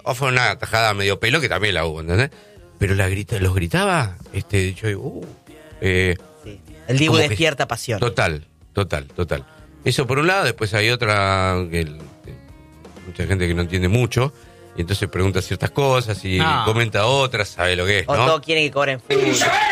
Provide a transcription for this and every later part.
o fue una tajada medio pelo, que también la hubo, ¿entendés? Pero los gritaba, yo digo, sí. El Dibu despierta pasión. Total. Eso por un lado, después hay otra, mucha gente que no entiende mucho, y entonces pregunta ciertas cosas y comenta otras, sabe lo que es, ¿no? O todos quieren que cobren fútbol.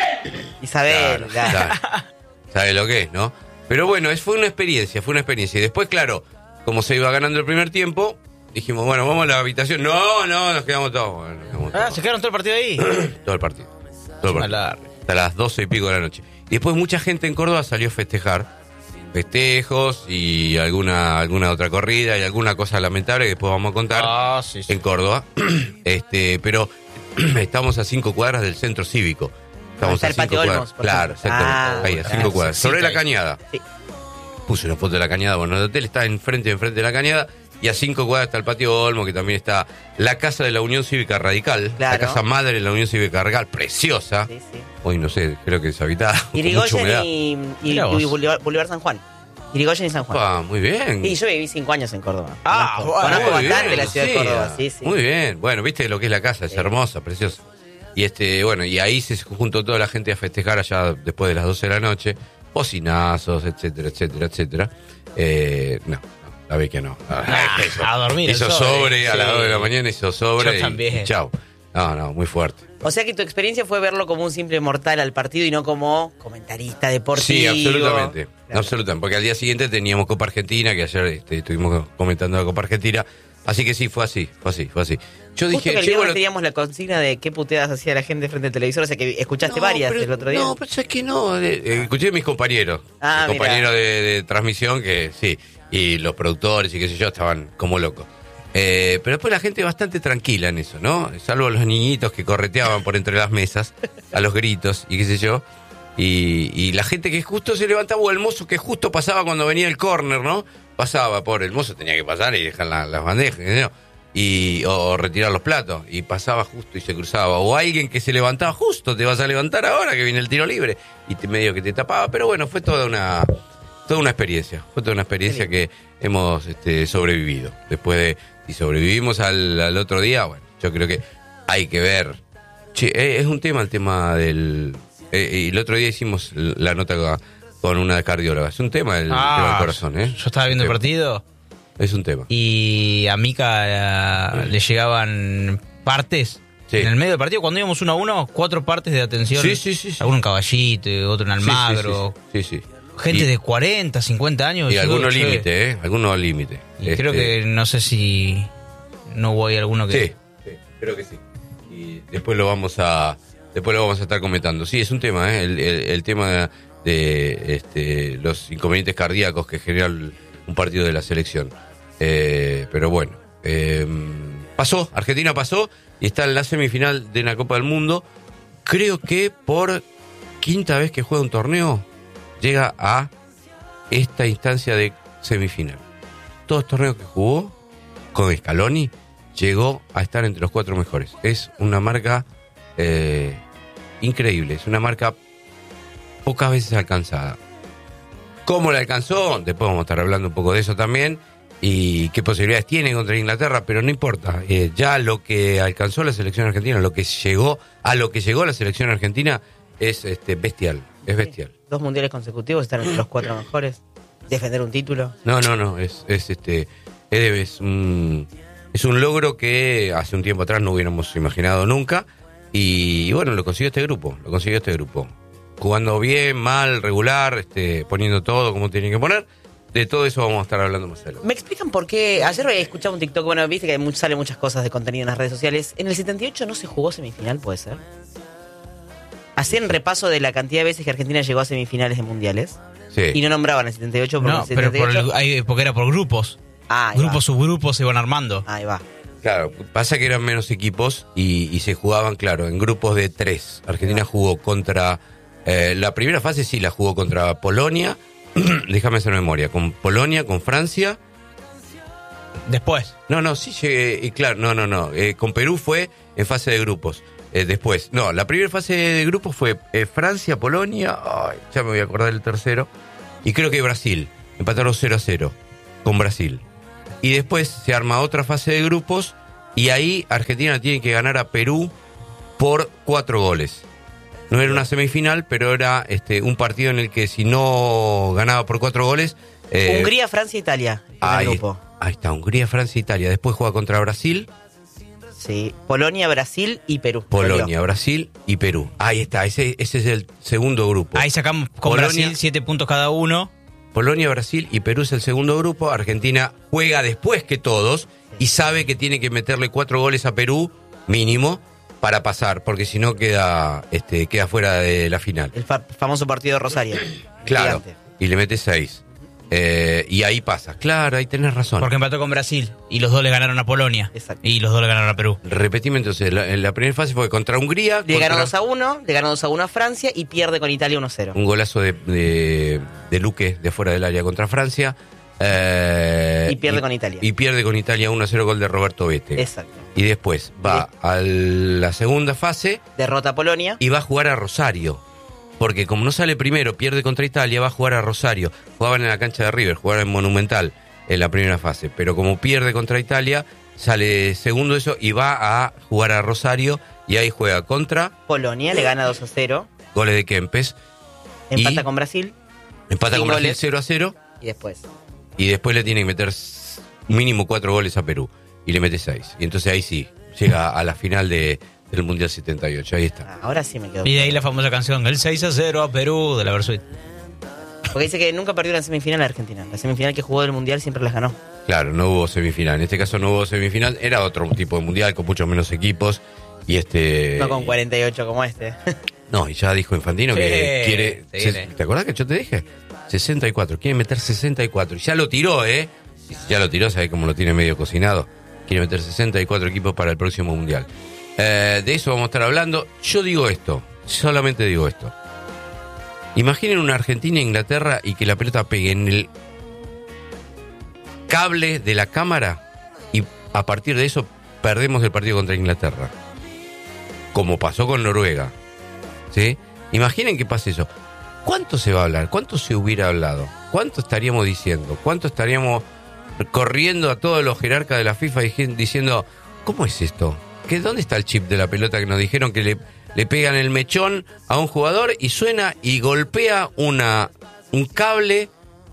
Isabel, claro. Sabe lo que es, ¿no? Pero bueno, fue una experiencia. Y después, claro, como se iba ganando el primer tiempo, dijimos, bueno, vamos a la habitación. No, nos quedamos todos. ¿Se quedaron todo el partido ahí? Todo el partido. Hasta las 12 y pico de la noche. Y después mucha gente en Córdoba salió a festejar. Festejos y alguna otra corrida y alguna cosa lamentable que después vamos a contar sí. En Córdoba. Pero estamos a 5 cuadras del centro cívico. Estamos a 5 cuadras. Claro, exactamente. Ahí, a 5 cuadras. Sobre la Cañada. Sí. Puse una foto de la Cañada. Bueno, el hotel está enfrente de la Cañada. Y a 5 cuadras está el Patio Olmo, que también está la casa de la Unión Cívica Radical. Claro. La casa madre de la Unión Cívica Radical, preciosa. Sí. Hoy no sé, creo que es habitada. Irigoyen y Bolívar San Juan. Irigoyen y San Juan. Muy bien. Sí, yo viví 5 años en Córdoba. Conozco bastante la ciudad de Córdoba. Sí. Muy bien. Bueno, viste lo que es la casa, es hermosa, preciosa. Y y ahí se juntó toda la gente a festejar allá después de las 12 de la noche. Bocinazos, etcétera. No. La ve que no. A dormir. Hizo sobre a las 2 de la mañana, hizo sobre. Yo también. Y chau. No, muy fuerte. O sea que tu experiencia fue verlo como un simple mortal al partido y no como comentarista deportivo. Sí, absolutamente. Claro. Absolutamente. Porque al día siguiente teníamos Copa Argentina, que ayer estuvimos comentando la Copa Argentina. Así que sí, fue así. Yo dije, que el viernes teníamos la consigna de qué puteadas hacía la gente frente al televisor, o sea que escuchaste varias el otro día. No, pero es que no. Escuché a mis compañeros. Compañeros de transmisión que sí. Y los productores y qué sé yo estaban como locos. Pero después la gente bastante tranquila en eso, ¿no? Salvo los niñitos que correteaban por entre las mesas a los gritos y qué sé yo. Y la gente que justo se levantaba, o el mozo que justo pasaba cuando venía el córner, ¿no? Pasaba por el mozo, tenía que pasar y dejar las bandejas, ¿no? O retirar los platos. Y pasaba justo y se cruzaba. O alguien que se levantaba justo, te vas a levantar ahora que viene el tiro libre. Y medio que te tapaba. Pero bueno, fue toda una experiencia. Fue toda una experiencia que hemos sobrevivido. Si sobrevivimos al otro día, bueno, yo creo que hay que ver. Es un tema el tema del... y el otro día hicimos la nota con una cardióloga. Es un tema el tema del corazón, ¿eh? Yo estaba viendo el partido. Es un tema. Y a Mica le llegaban partes. Sí. En el medio del partido, cuando íbamos 1-1, 4 partes de atención. Sí. Alguno en Caballito, otro en Almagro. Sí. Gente de 40, 50 años. Y algunos límite, Algunos límite. Y creo que, no sé si no hubo ahí alguno que... Sí, creo que sí. Y después lo vamos a estar comentando. Sí, es un tema, el tema de los inconvenientes cardíacos que genera un partido de la selección. Pero bueno, Argentina pasó y está en la semifinal de la Copa del Mundo. Creo que por 5ª vez que juega un torneo llega a esta instancia de semifinal. Todos los torneos que jugó con Scaloni llegó a estar entre los 4 mejores. Es una marca increíble, es una marca pocas veces alcanzada. ¿Cómo la alcanzó? Después vamos a estar hablando un poco de eso también y qué posibilidades tiene contra Inglaterra, pero no importa. Ya lo que alcanzó la selección argentina, a lo que llegó la selección argentina es bestial. Es bestial. 2 mundiales consecutivos, estar entre los 4 mejores, defender un título. No, es un logro que hace un tiempo atrás no hubiéramos imaginado nunca. Y bueno, lo consiguió este grupo. Jugando bien, mal, regular, poniendo todo como tienen que poner. De todo eso vamos a estar hablando más adelante. ¿Me explican por qué? Ayer había escuchado un TikTok, bueno, viste que salen muchas cosas de contenido en las redes sociales. ¿En el 78 no se jugó semifinal, puede ser? Hacían repaso de la cantidad de veces que Argentina llegó a semifinales de mundiales. Sí. Y no nombraban el 78 porque no, el 78... pero porque era por grupos. Grupos, subgrupos se iban armando. Ahí va. Claro, pasa que eran menos equipos y se jugaban, claro, en grupos de 3. Argentina jugó contra... la primera fase sí la jugó contra Polonia. Déjame hacer memoria. Con Polonia, con Francia. Después. Sí llegué. Y claro, no. Con Perú fue en fase de grupos. Después. No, la primera fase de grupos fue Francia, Polonia. Ay, ya me voy a acordar del tercero. Y creo que Brasil. Empataron 0-0 con Brasil. Y después se arma otra fase de grupos y ahí Argentina tiene que ganar a Perú por 4 goles. No era una semifinal, pero era un partido en el que si no ganaba por 4 goles... Hungría, Francia, Italia. Ahí está, Hungría, Francia, Italia. Después juega contra Brasil. Sí, Polonia, Brasil y Perú. Polonia, Brasil y Perú. Ahí está, ese es el segundo grupo. Ahí sacamos con Polonia, Brasil 7 puntos cada uno. Polonia, Brasil y Perú es el segundo grupo. Argentina juega después que todos y sabe que tiene que meterle 4 goles a Perú, mínimo, para pasar, porque si no queda fuera de la final. El famoso partido de Rosario. Claro, Gigante. y le mete 6. Y ahí pasa, claro, ahí tenés razón. Porque empató con Brasil y los dos le ganaron a Polonia. Exacto. Y los dos le ganaron a Perú. Repetime entonces, la primera fase fue contra Hungría. Le ganó 2-1, le ganó 2-1 a Francia y pierde con Italia 1-0. Un golazo de Luque de fuera del área contra Francia. Y pierde con Italia. Y pierde con Italia 1-0, gol de Roberto Bete. Exacto. Y después va a la segunda fase. Derrota a Polonia. Y va a jugar a Rosario. Porque como no sale primero, pierde contra Italia, va a jugar a Rosario. Jugaban en la cancha de River, jugaban en Monumental en la primera fase. Pero como pierde contra Italia, sale segundo eso y va a jugar a Rosario. Y ahí juega contra Polonia, le gana 2-0. Goles de Kempes. Empata con Brasil. Empata con Brasil goles. 0-0. Y después le tiene que meter mínimo 4 goles a Perú. Y le mete 6. Y entonces ahí sí, llega a la final del Mundial 78. Ahí está. Ahora sí me quedo. Y de ahí la famosa canción, el 6-0 a Perú, de la Versuit. Porque dice que nunca perdió una semifinal a Argentina. La semifinal que jugó del Mundial siempre las ganó. Claro, no hubo semifinal. En este caso no hubo semifinal. Era otro tipo de Mundial con muchos menos equipos. Y no con 48 como este. No, y ya dijo Infantino que quiere... ¿Te acordás que yo te dije? 64. Quiere meter 64. Y ya lo tiró, ¿eh? Y si ya lo tiró, ¿sabés cómo lo tiene medio cocinado? Quiere meter 64 equipos para el próximo Mundial. De eso vamos a estar hablando. Yo digo esto, solamente digo esto. Imaginen una Argentina e Inglaterra y que la pelota pegue en el cable de la cámara y a partir de eso perdemos el partido contra Inglaterra. Como pasó con Noruega. ¿Sí? Imaginen que pase eso. ¿Cuánto se va a hablar? ¿Cuánto se hubiera hablado? ¿Cuánto estaríamos diciendo? ¿Cuánto estaríamos corriendo a todos los jerarcas de la FIFA diciendo, ¿cómo es esto? ¿Dónde está el chip de la pelota que nos dijeron que le pegan el mechón a un jugador y suena y golpea un cable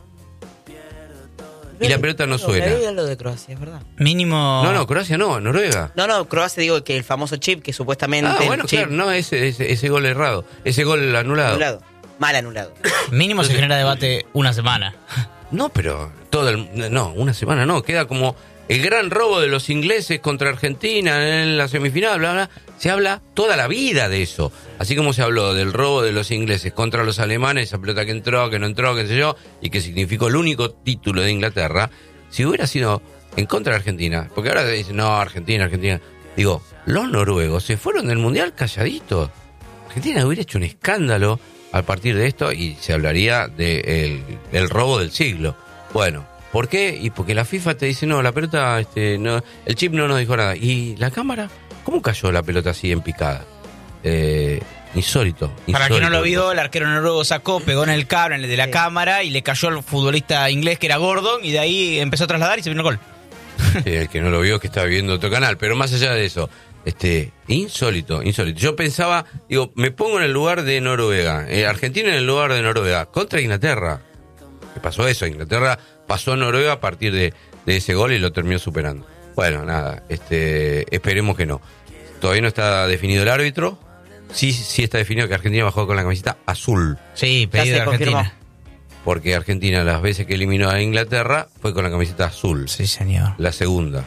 y la pelota no suena? Me lo de Croacia, es verdad. Mínimo... No, Croacia no, Noruega. No, Croacia digo que el famoso chip que supuestamente... bueno, claro, no, ese gol errado, ese gol anulado. Mal anulado. Mínimo entonces, se genera debate una semana. No, pero una semana no, queda como... El gran robo de los ingleses contra Argentina en la semifinal, bla, bla. Se habla toda la vida de eso. Así como se habló del robo de los ingleses contra los alemanes, esa pelota que entró, que no entró, qué sé yo, y que significó el único título de Inglaterra, si hubiera sido en contra de Argentina, porque ahora dicen, no, Argentina. Digo, los noruegos se fueron del Mundial calladitos. Argentina hubiera hecho un escándalo a partir de esto y se hablaría del robo del siglo. Bueno. ¿Por qué? Y porque la FIFA te dice, no, la pelota, no, el chip no nos dijo nada. ¿Y la cámara? ¿Cómo cayó la pelota así en picada? Insólito. Para quien no lo vio, el arquero noruego sacó, pegó en el cable de la cámara y le cayó al futbolista inglés que era Gordon y de ahí empezó a trasladar y se vino el gol. Sí, el que no lo vio que estaba viendo otro canal, pero más allá de eso, insólito. Yo pensaba, me pongo en el lugar de Noruega, Argentina en el lugar de Noruega, contra Inglaterra. ¿Qué pasó eso? Inglaterra pasó a Noruega a partir de ese gol y lo terminó superando. Bueno, nada, esperemos que no. Todavía no está definido el árbitro. Sí está definido que Argentina va a jugar con la camiseta azul. Sí, pedido de Argentina. Porque Argentina las veces que eliminó a Inglaterra fue con la camiseta azul. Sí, señor. La segunda.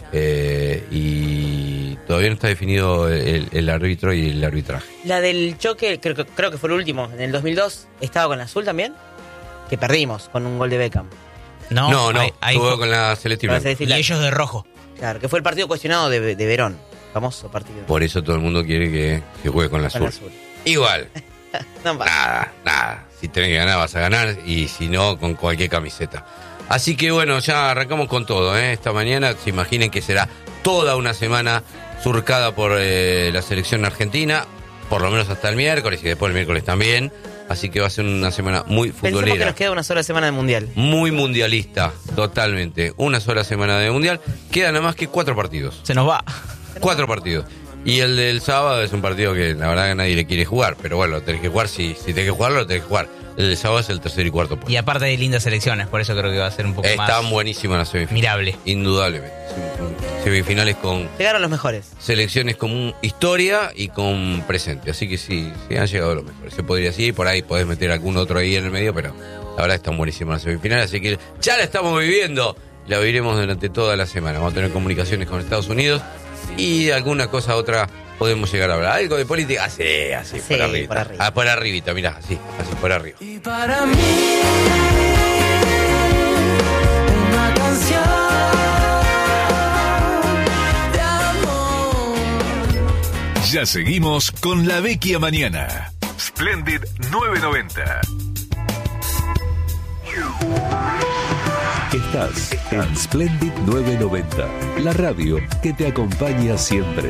Y todavía no está definido el árbitro y el arbitraje. La del choque, creo que fue el último, en el 2002, ¿estaba con la azul también? Que perdimos con un gol de Beckham. No, jugó con la Celeste Blanca. Y ellos de rojo. Claro, que fue el partido cuestionado de Verón. Famoso partido. Por eso todo el mundo quiere que juegue con la azul. Igual. Nada. Si tenés que ganar, vas a ganar. Y si no, con cualquier camiseta. Así que bueno, ya arrancamos con todo, ¿eh? Esta mañana, se imaginen que será toda una semana surcada por la selección argentina. Por lo menos hasta el miércoles y después el miércoles también. Así que va a ser una semana muy futbolera. Pensemos que nos queda una sola semana de Mundial. Muy mundialista, totalmente. Una sola semana de Mundial. Quedan nada más que 4 partidos. Se nos va. 4 partidos. Y el del sábado es un partido que la verdad que nadie le quiere jugar. Pero bueno, lo tenés que jugar. Si tenés que jugarlo, lo tenés que jugar. El del sábado es el tercer y cuarto puesto. Y aparte de lindas selecciones, por eso creo que va a ser un poco más... Están buenísimas las semifinales. Mirable. Indudablemente. Semifinales con... Llegaron los mejores. Selecciones con historia y con presente. Así que sí han llegado los mejores. Se podría decir, por ahí podés meter algún otro ahí en el medio, pero la verdad están buenísimas las semifinales. Así que ya la estamos viviendo. La viviremos durante toda la semana. Vamos a tener comunicaciones con Estados Unidos y alguna cosa otra podemos llegar a hablar. Algo de política, así por arriba. Por arriba. Por arribita, mirá, así por arriba. Y para mí, una canción de amor. Ya seguimos con La Vecchia Mañana. Splendid 990. Estás en Splendid 990, la radio que te acompaña siempre.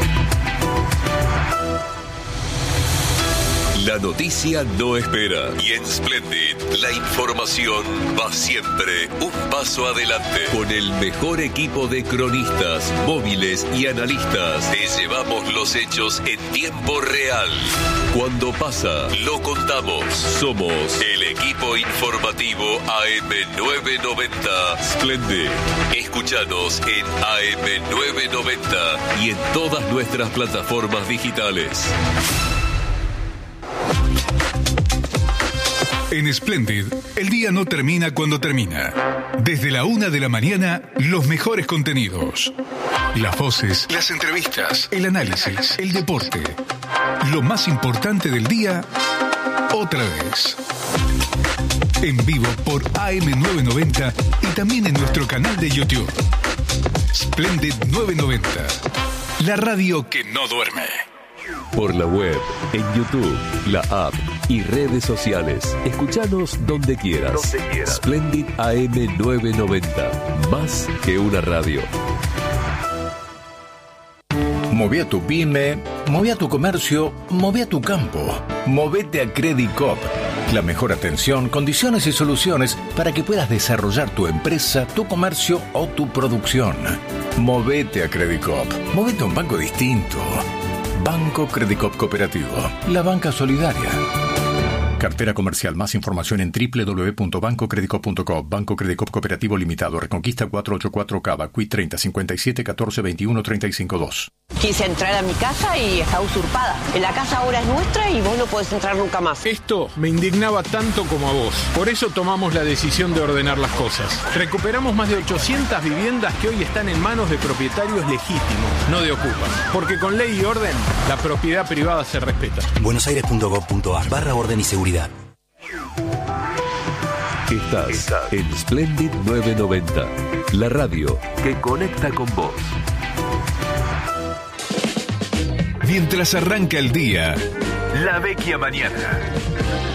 La noticia no espera y en Splendid la información va siempre un paso adelante. Con el mejor equipo de cronistas, móviles y analistas te llevamos los hechos en tiempo real. Cuando pasa, lo contamos. Somos el equipo informativo AM990 Splendid. Escúchanos en AM990 y en todas nuestras plataformas digitales. En Splendid, el día no termina cuando termina. Desde la 1 de la mañana, los mejores contenidos. Las voces, las entrevistas, el análisis, el deporte. Lo más importante del día, otra vez. En vivo por AM990 y también en nuestro canal de YouTube. Splendid 990, la radio que no duerme. Por la web, en YouTube, la app y redes sociales. Escuchanos donde quieras. Splendid AM990. Más que una radio. Moví a tu pyme, moví a tu comercio, moví a tu campo. Movete a Credit Coop. La mejor atención, condiciones y soluciones para que puedas desarrollar tu empresa, tu comercio o tu producción. Movete a Credit Coop. Movete a un banco distinto. Banco Credit Coop Cooperativo, la banca solidaria. Cartera comercial. Más información en www.bancocreditcoop.com. Banco Credit Coop Cooperativo Limitado. Reconquista 484 Cava. Qui 30 57 14 21 35 2. Quise entrar a mi casa y está usurpada. La casa ahora es nuestra y vos no podés entrar nunca más. Esto me indignaba tanto como a vos. Por eso tomamos la decisión de ordenar las cosas. Recuperamos más de 800 viviendas que hoy están en manos de propietarios legítimos, no de ocupas. Porque con ley y orden, la propiedad privada se respeta. buenosaires.gov.ar/orden y seguridad. Estás en Splendid 990, la radio que conecta con vos. Mientras arranca el día, La Vecchia Mañana.